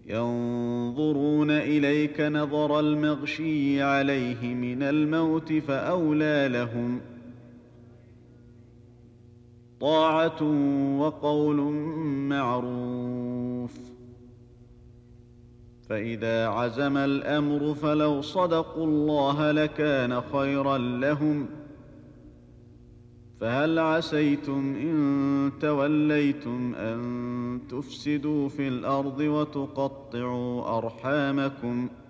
ينظرون إليك نظر المغشي عليه من الموت فأولى لهم طاعة وقول معروف. فإذا عزم الأمر فلو صدقوا الله لكان خيرا لهم. فهل عسيتم إن توليتم أن تفسدوا في الأرض وتقطعوا أرحامكم